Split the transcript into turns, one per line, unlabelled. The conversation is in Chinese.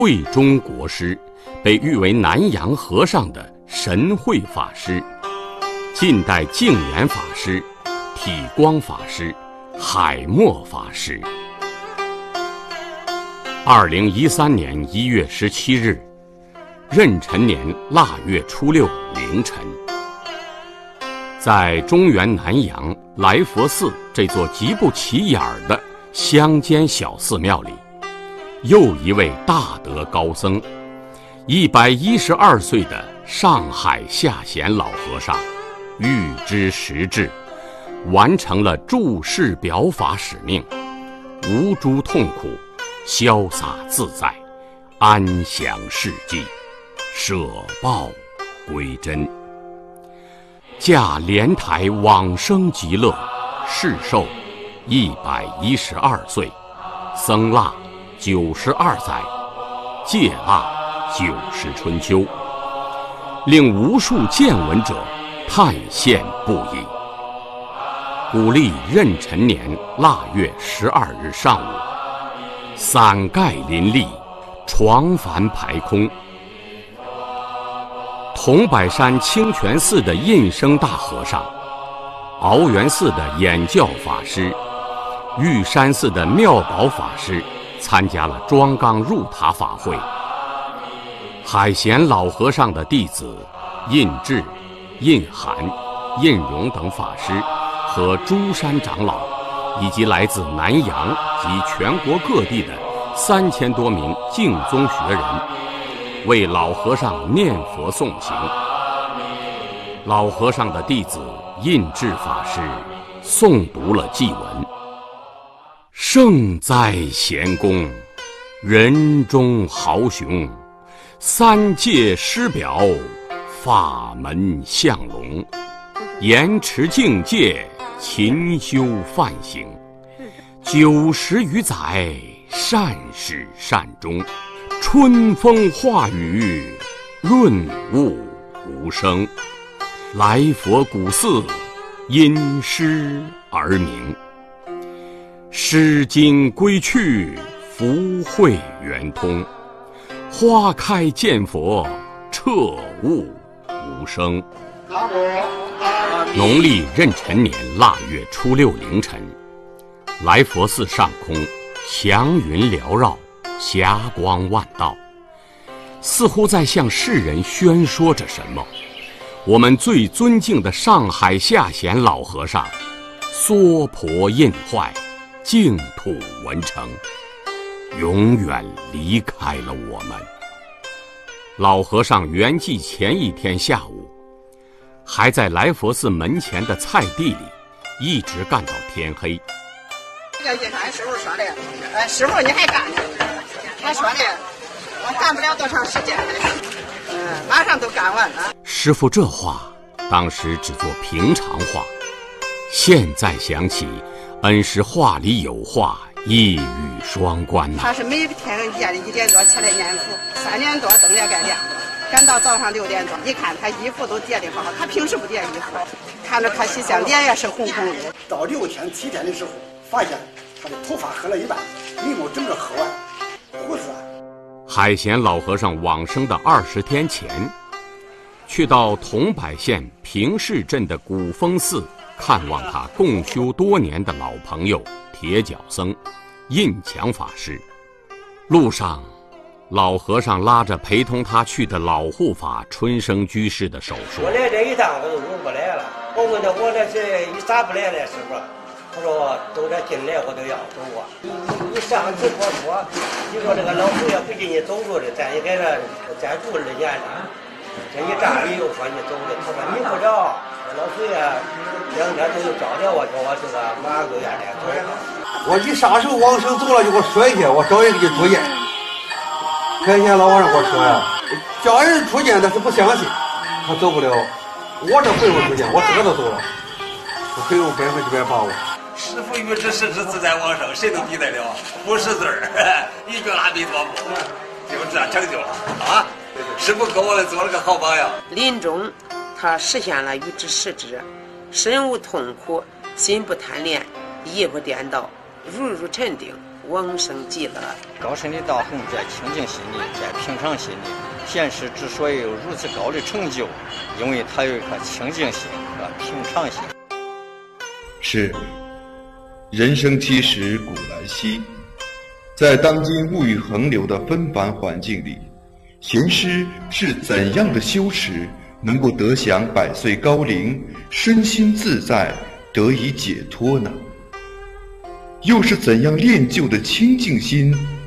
慧中国师，被誉为南洋和尚的神会法师，近代净眼法师、体光法师、海默法师。2013年1月17日，壬辰年腊月初6凌晨，在中原南阳来佛寺这座极不起眼的乡间小寺庙里，又一位大德高僧，112岁的上海下贤老和尚，预知时至，完成了注释表法使命，无诸痛苦，潇洒自在，安详世际，舍报归真。驾莲台往生极乐，世寿112岁，僧腊92载，戒腊90春秋，令无数见闻者叹羡不已。古历壬辰年腊月12日上午，伞盖林立，床幡排空。桐柏山清泉寺的印生大和尚，鳌源寺的演教法师，玉山寺的妙宝法师参加了庄纲入塔法会。海贤老和尚的弟子印智、印涵、印荣等法师和诸山长老，以及来自南洋及全国各地的3000多名净宗学人，为老和尚念佛诵行。老和尚的弟子印智法师诵读了祭文：圣哉贤公，人中豪雄，三界师表，法门相隆，严持境界，勤修梵行，90余载，善始善终，春风化雨，润物无声。来佛古寺，因诗而名。诗经归去，福慧圆通。花开见佛，彻悟无声。农历壬辰年腊月初6凌晨，来佛寺上空祥云缭绕，霞光万道，似乎在向世人宣说着什么。我们最尊敬的上海下贤老和尚娑婆印坏，净土文成，永远离开了我们。老和尚圆寂前一天下午，还在来佛寺门前的菜地里一直干到天黑。
这个俺师傅说的，师傅你还干呢？他说的，我干不了多长时间，马上都干完了。
师傅这话当时只做平常话，现在想起，恩师话里有话，一语双关呐。
他是每天夜里1点多起来念佛，3点多灯也该亮了，赶到早上6点多，一看他衣服都叠得好，他平时不叠衣服，看着他洗相，脸也是红红的。
到6天7天的时候，发现他的头发黑了一半，眉毛整个黑完，胡子。
海贤老和尚往生的20天前，去到桐柏县平市镇的古峰寺看望他共修多年的老朋友铁脚僧印强法师。路上，老和尚拉着陪同他去的老护法春生居士的手说：“
我来这一趟我都用不来了。我问他我这是一咋不来了，师傅？他说都这进来我都要走啊。你上次我说，你说这个老祖爷不给你走路的，咱也给他再住2年了。这一站你又说你走的，他说你不着，老祖爷2天都找着我，叫我这个马上就愿来走。
我一啥时候往生走了就给我说一下，我找人给你出见。开前老和尚给我说呀，叫人出见他是不相信，他走不了。我这回我出见，我自个都走了，我很有100%把握。
师父预知时至自在往生，谁能比得了？不识字儿，一个阿弥陀佛，就这样成就了啊！师父给我们做了个好榜样。
临终，他实现了预知时至，身无痛苦，心不贪恋，意不颠倒，如沉定， 往生极乐。
高深的大宏在清净心里，在平常心里。贤士之所以有如此高的成就，因为他有一颗清净心和平常心。
是，人生七十古来稀，在当今物欲横流的纷繁环境里，贤师是怎样的修持，能够得享百岁高龄，身心自在，得以解脱呢？又是怎样练就的清净心，